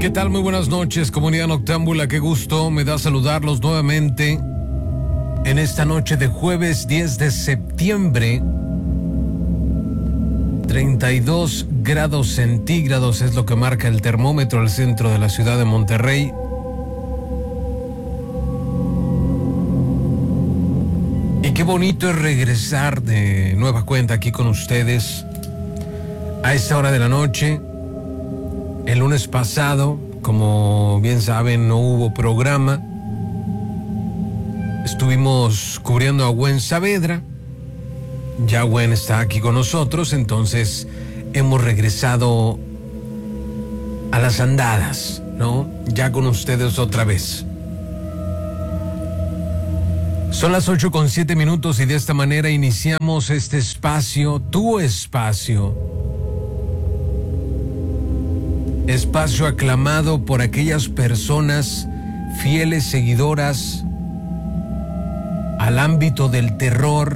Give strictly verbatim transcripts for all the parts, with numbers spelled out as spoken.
¿Qué tal? Muy buenas noches, comunidad noctámbula. Qué gusto me da saludarlos nuevamente en esta noche de jueves diez de septiembre. treinta y dos grados centígrados es lo que marca el termómetro al centro de la ciudad de Monterrey. Y qué bonito es regresar de nueva cuenta aquí con ustedes a esta hora de la noche. El lunes pasado, como bien saben, no hubo programa. Estuvimos cubriendo a Gwen Saavedra. Ya Gwen está aquí con nosotros, entonces hemos regresado a las andadas, ¿no? Ya con ustedes otra vez. Son las ocho con siete minutos y de esta manera iniciamos este espacio, tu espacio. Espacio aclamado por aquellas personas fieles seguidoras al ámbito del terror.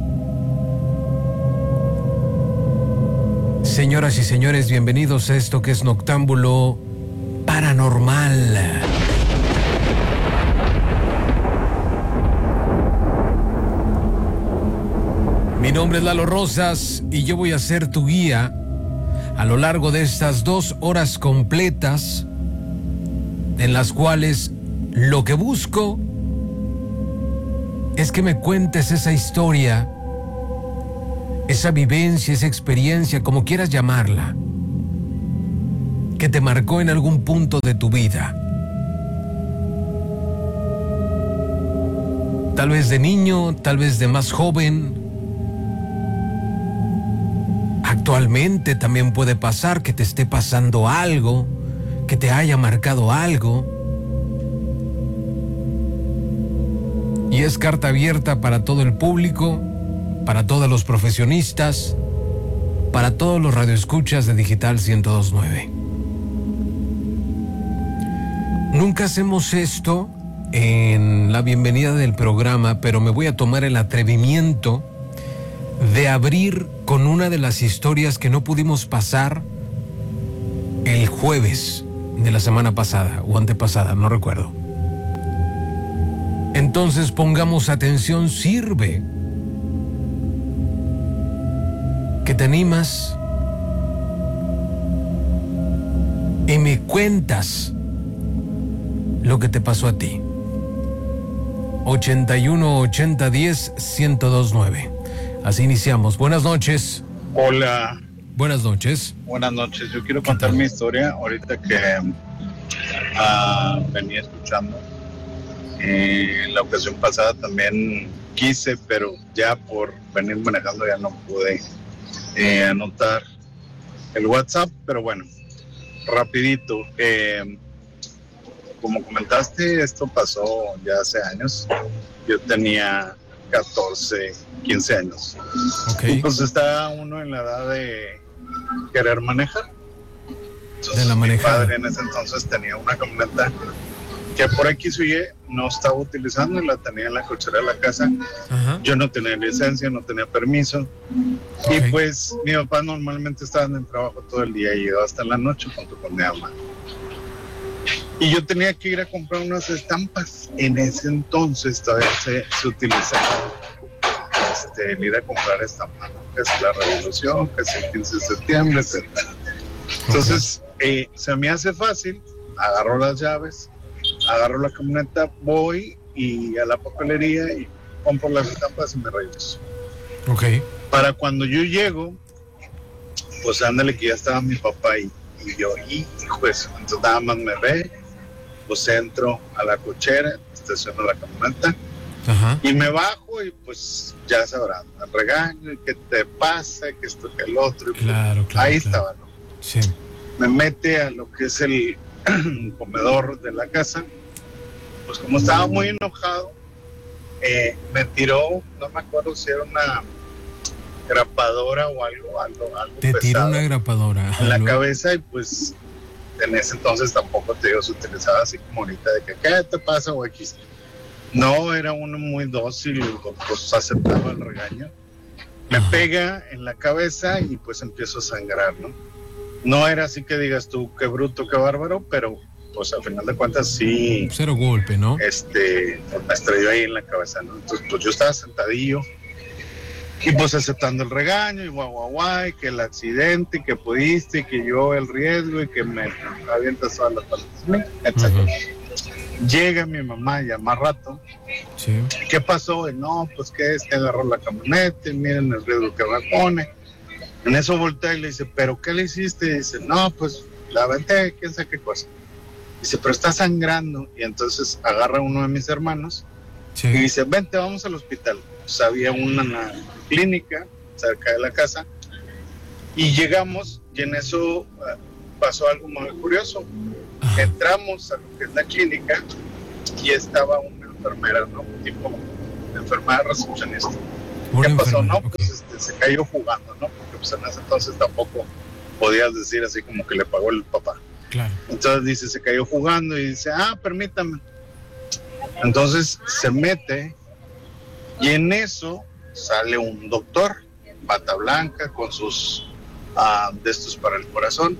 Señoras y señores, bienvenidos a esto que es Noctámbulo Paranormal. Mi nombre es Lalo Rosas y yo voy a ser tu guía a lo largo de estas dos horas completas en las cuales lo que busco es que me cuentes esa historia, esa vivencia, esa experiencia, como quieras llamarla, que te marcó en algún punto de tu vida. Tal vez de niño, tal vez de más joven. Actualmente también puede pasar que te esté pasando algo, que te haya marcado algo. Y es carta abierta para todo el público, para todos los profesionistas, para todos los radioescuchas de Digital ciento dos punto nueve. Nunca hacemos esto en la bienvenida del programa, pero me voy a tomar el atrevimiento de abrir con una de las historias que no pudimos pasar el jueves de la semana pasada o antepasada, no recuerdo. Entonces pongamos atención, sirve que te animas y me cuentas lo que te pasó a ti. ochenta y uno ochenta diez ciento dos nueve. Así iniciamos. Buenas noches. Hola. Buenas noches. Buenas noches. Yo quiero contar mi historia ahorita que uh, venía escuchando. Eh, la ocasión pasada también quise, pero ya por venir manejando ya no pude eh, anotar el WhatsApp. Pero bueno, rapidito. Eh, como comentaste, esto pasó ya hace años. Yo tenía catorce, quince años. Okay. Entonces estaba uno en la edad de querer manejar. Entonces, de la manejada. Mi padre en ese entonces tenía una camioneta que por X o Y no estaba utilizando y la tenía en la cochera de la casa. Ajá. Yo no tenía licencia, no tenía permiso. Okay. Y pues mi papá normalmente estaba en el trabajo todo el día y yo hasta la noche junto con mi mamá. Y yo tenía que ir a comprar unas estampas. En ese entonces todavía se, se utilizaba este, el ir a comprar estampas, ¿no? Que es la revolución, que es el quince de septiembre, etcétera. Entonces, eh, se me hace fácil, agarro las llaves, agarro la camioneta, voy y a la papelería y compro las estampas y me regreso. Ok. Para cuando yo llego, pues ándale que ya estaba mi papá ahí. Y yo, y pues, entonces nada más me ve, pues entro a la cochera, estaciono la camioneta. Ajá. Y me bajo y pues ya sabrán, me regaño, ¿qué te pasa? Que esto, que el otro. Y claro, pues, claro. Ahí claro. estaba, ¿no? Sí. Me mete a lo que es el comedor de la casa. Pues como estaba muy enojado, eh, me tiró, no me acuerdo si era una grapadora o algo, algo, algo Te pesado tiró una grapadora en la algo. cabeza y pues en ese entonces tampoco te digo, se utilizaba así como ahorita de que ¿qué te pasa o X? No, era uno muy dócil, pues aceptaba el regaño. Me Ajá. pega en la cabeza y pues empiezo a sangrar, ¿no? no era así que digas tú, qué bruto, qué bárbaro, pero pues al final de cuentas sí. Cero golpe, ¿no? Este, me estrelló ahí en la cabeza, ¿no? Entonces, pues yo estaba sentadillo y pues aceptando el regaño y guau, guau, guau, y que el accidente, y que pudiste, y que yo el riesgo, y que me avientas todas las palabras, etcétera. Uh-huh. Llega mi mamá ya más rato. Sí. ¿Qué pasó? Y no, pues que es que agarró la camioneta, y miren el riesgo que me pone. En eso voltea y le dice, ¿pero qué le hiciste? Y dice, no, pues la aventé, quién sabe qué cosa. Dice, pero está sangrando. Y entonces agarra a uno de mis hermanos, sí, y dice, vente, vamos al hospital. Pues había una, una clínica cerca de la casa y llegamos, y en eso uh, pasó algo muy curioso. Ajá. Entramos a lo que es la clínica y estaba una enfermera, ¿no? Tipo enfermera recepcionista. ¿Qué pasó? No, okay. Pues este, se cayó jugando, ¿no? Porque pues en ese entonces tampoco podías decir así como que le pagó el papá. Claro. Entonces dice, se cayó jugando y dice, ah, permítame. Entonces se mete y en eso sale un doctor, bata blanca, con sus uh, de estos para el corazón,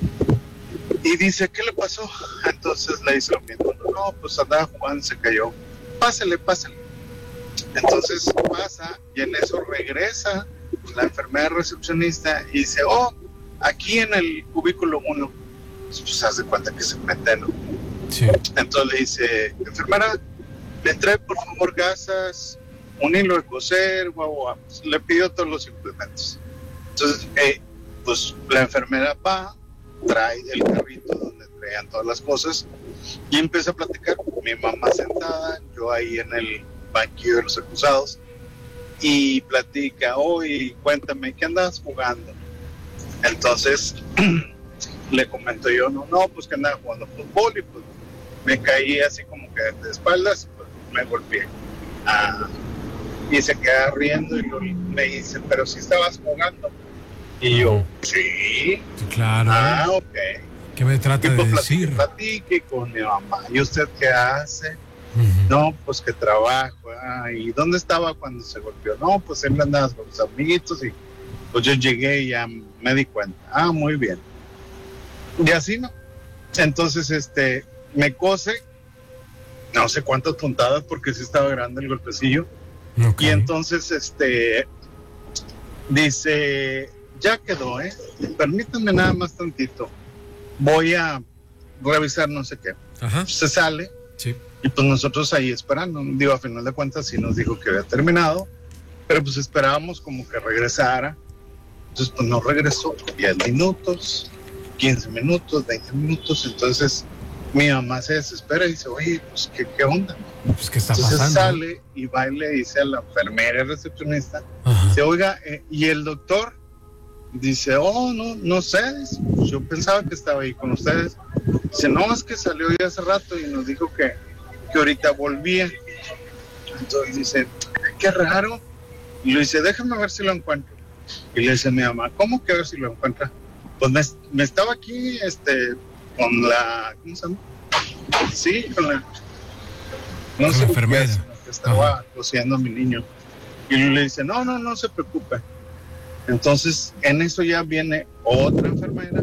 y dice, ¿qué le pasó? Entonces le dice lo mismo, no, pues andaba jugando, se cayó, pásale, pásale. Entonces pasa y en eso regresa la enfermera recepcionista y dice, oh, aquí en el cubículo uno, pues hace cuenta que se mete, ¿no? Sí. Entonces le dice, enfermera, le trae por favor gasas, un hilo de coser, guau, guau. Le pidió todos los implementos. Entonces, eh, pues la enfermera va, trae el carrito donde traían todas las cosas y empieza a platicar. Mi mamá sentada, yo ahí en el banquillo de los acusados, y platica, oye, cuéntame, ¿qué andabas jugando? Entonces, le comento yo, no, no, pues que andaba jugando fútbol y pues me caí así como que de espaldas, pues me golpeé. Ah, y se queda riendo y lo, me dice, pero si estabas jugando. Y yo, sí. Claro. Ah, ok. ¿Qué me trata y pues de decir? Platique con mi mamá. ¿Y usted qué hace? Uh-huh. No, pues que trabajo. Ah, ¿y dónde estaba cuando se golpeó? No, pues él andaba con sus amiguitos y pues yo llegué y ya me di cuenta. Ah, muy bien. Y así, ¿no? Entonces, este, me cose, no sé cuántas puntadas porque sí estaba grande el golpecillo. Okay. Y entonces, este, dice, ya quedó, ¿eh? Permítanme nada más tantito. Voy a revisar no sé qué. Ajá. Se sale. Sí. Y pues nosotros ahí esperando. Digo, a final de cuentas sí nos dijo que había terminado, pero pues esperábamos como que regresara. Entonces, pues no regresó. diez minutos, quince minutos, veinte minutos. Entonces, mi mamá se desespera y dice, oye, pues, ¿qué, qué onda? Pues, ¿qué está Entonces pasando? sale y va y le dice a la enfermera recepcionista, ajá, dice, oiga, eh, ¿y el doctor? Dice, oh, no, no sé, yo pensaba que estaba ahí con ustedes. Dice, no, es que salió ya hace rato y nos dijo que, que ahorita volvía. Entonces dice, qué raro. Y le dice, déjame ver si lo encuentro. Y le dice a mi mamá, ¿cómo que ver si lo encuentra? Pues me, me estaba aquí, este, con la, ¿cómo se llama? Sí, con la, no sé, enfermera. Es, que estaba cosiendo a mi niño. Y le dice, no, no, no se preocupe. Entonces, en eso ya viene otra enfermera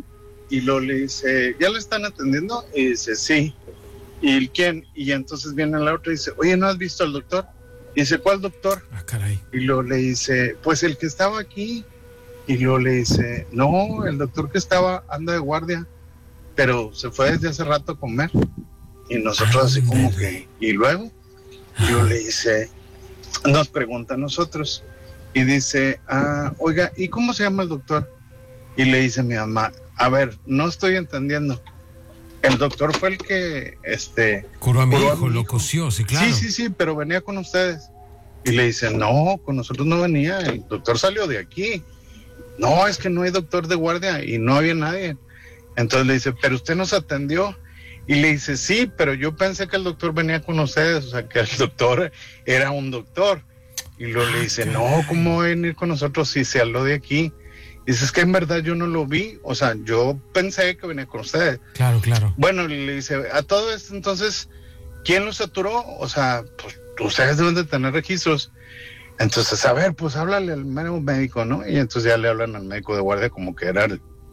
y luego le dice, ¿ya le están atendiendo? Y dice, sí. ¿Y quién? Y entonces viene la otra y dice, oye, ¿no has visto al doctor? Y dice, ¿cuál doctor? Ah, caray. Y luego le dice, pues el que estaba aquí. Y luego le dice, no, el doctor que estaba anda de guardia, pero se fue desde hace rato a comer. Y nosotros así como que, ¿y luego? Y luego le dice, nos pregunta a nosotros. Y dice, ah, oiga, ¿y cómo se llama el doctor? Y le dice mi mamá, a ver, no estoy entendiendo. El doctor fue el que, este... Curó a mi hijo, lo cosió, sí, claro. Sí, sí, sí, pero venía con ustedes. Y le dice, no, con nosotros no venía, el doctor salió de aquí. No, es que no hay doctor de guardia y no había nadie. Entonces le dice, pero usted nos atendió. Y le dice, sí, pero yo pensé que el doctor venía con ustedes, o sea, que el doctor era un doctor. Y luego le dice, no, ¿cómo va a venir con nosotros si se habló de aquí? Dice, es que en verdad yo no lo vi, o sea, yo pensé que venía con ustedes. Claro, claro. Bueno, le dice, a todo esto, entonces, ¿quién lo saturó? O sea, pues ustedes deben de tener registros. Entonces, a ver, pues háblale al médico, ¿no? Y entonces ya le hablan al médico de guardia como que era el,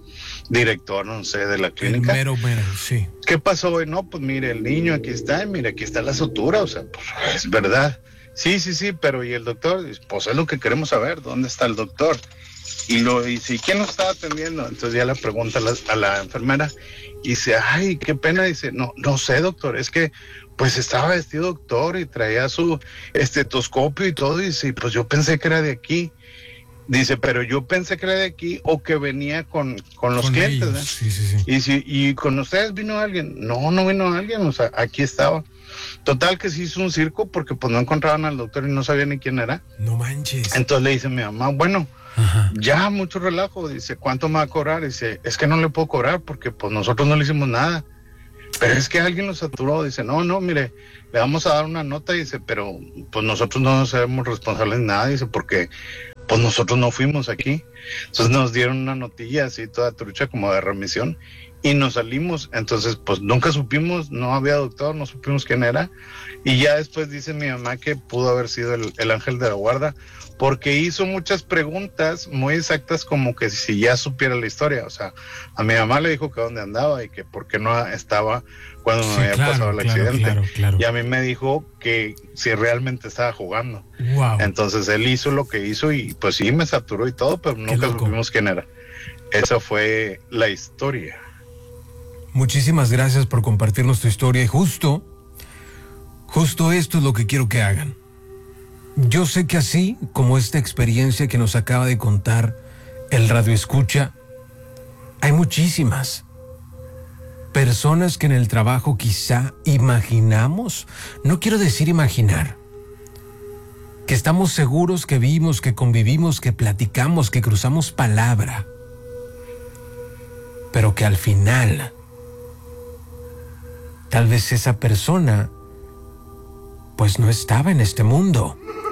director, no sé, de la clínica. El mero, mero, sí. ¿Qué pasó hoy? No, pues mire, el niño aquí está, y mire, aquí está la sutura, o sea, pues es verdad. Sí, sí, sí, pero ¿y el doctor? Pues es lo que queremos saber, ¿dónde está el doctor? Y lo dice, ¿quién nos está atendiendo? Entonces ya le pregunta a la, a la enfermera y dice, ay, qué pena, dice, no, no sé, doctor, es que pues estaba vestido doctor y traía su estetoscopio y todo, y dice, pues yo pensé que era de aquí. Dice, pero yo pensé que era de aquí o que venía con, con los con clientes, ellos, ¿eh? Sí, sí, sí. Y, si, ¿y con ustedes vino alguien? No, no vino alguien, o sea, aquí estaba. Total que se hizo un circo porque pues no encontraban al doctor y no sabían ni quién era. No manches. Entonces le dice a mi mamá, bueno, Ajá. ya mucho relajo, dice, ¿cuánto me va a cobrar? Dice, es que no le puedo cobrar porque pues nosotros no le hicimos nada. Pero es que alguien lo saturó, dice, no, no, mire, le vamos a dar una nota, dice, pero pues nosotros no nos sabemos responsables de nada, dice, porque pues nosotros no fuimos aquí. Entonces nos dieron una notilla así toda trucha como de remisión y nos salimos. Entonces pues nunca supimos, no había doctor, no supimos quién era. Y ya después dice mi mamá que pudo haber sido el, el ángel de la guarda porque hizo muchas preguntas muy exactas como que si ya supiera la historia. O sea, a mi mamá le dijo que dónde andaba y que por qué no estaba cuando Sí, me había claro, pasado el claro, accidente. claro, claro. Y a mí me dijo que si realmente estaba jugando. Wow. Entonces él hizo lo que hizo y pues sí me saturó y todo, pero nunca supimos quién era. Esa fue la historia. Muchísimas gracias por compartirnos tu historia y justo, justo esto es lo que quiero que hagan. Yo sé que así como esta experiencia que nos acaba de contar el Radio Escucha, hay muchísimas personas que en el trabajo quizá imaginamos, no quiero decir imaginar, que estamos seguros que vimos, que convivimos, que platicamos, que cruzamos palabra, pero que al final tal vez esa persona pues no estaba en este mundo.